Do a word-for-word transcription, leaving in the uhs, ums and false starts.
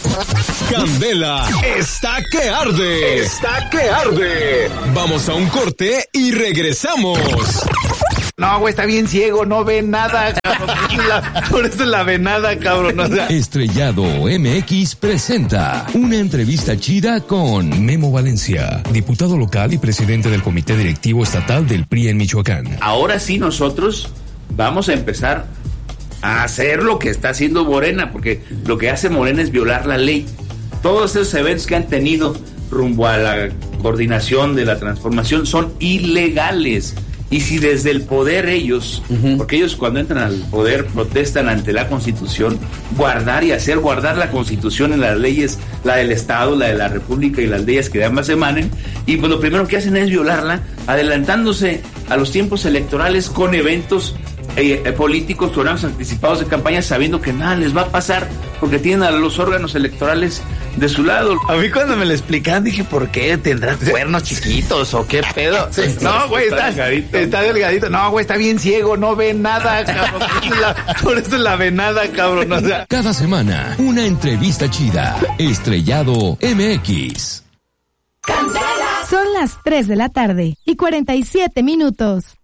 Candela está que arde. Está que arde. Vamos a un corte y regresamos. No, güey, está bien ciego, no ve nada, cabrón. La, por eso la ve nada, cabrón. O sea. Estrellado M X presenta una entrevista chida con Memo Valencia, diputado local y presidente del Comité Directivo Estatal del P R I en Michoacán. Ahora sí nosotros vamos a empezar a hacer lo que está haciendo Morena, porque lo que hace Morena es violar la ley. Todos esos eventos que han tenido rumbo a la coordinación de la transformación son ilegales. Y si desde el poder ellos, uh-huh. porque ellos cuando entran al poder protestan ante la Constitución, guardar y hacer guardar la Constitución en las leyes, la del Estado, la de la República y las leyes que de ambas emanen, y pues lo primero que hacen es violarla, adelantándose a los tiempos electorales con eventos eh, eh, políticos, programas anticipados de campaña, sabiendo que nada les va a pasar, porque tienen a los órganos electorales de su lado. A mí cuando me lo explicaban dije, ¿por qué? ¿Tendrá cuernos chiquitos o qué pedo? Sí, no, güey, está, está, delgadito. está delgadito. No, güey, está bien ciego, no ve nada, cabrón. La, por eso la ve nada, cabrón. O sea. Cada semana, una entrevista chida. Estrellado M X. Son las tres de la tarde y cuarenta y siete minutos.